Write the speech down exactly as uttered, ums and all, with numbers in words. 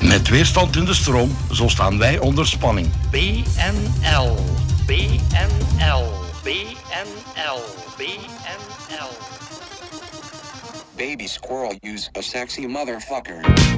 Met weerstand in de stroom, zo staan wij onder spanning. B N L, B N L, B N L, B N L. Baby squirrel, use a sexy motherfucker.